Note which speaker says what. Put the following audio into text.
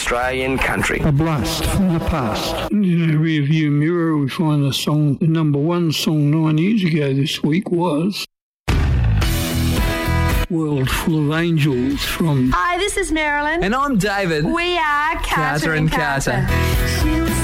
Speaker 1: Australian country.
Speaker 2: A blast from the past. In the rear view mirror, we find the number one song 9 years ago this week was World Full of Angels from...
Speaker 3: Hi, this is Marilyn.
Speaker 4: And I'm David.
Speaker 3: We are Carter and Carter.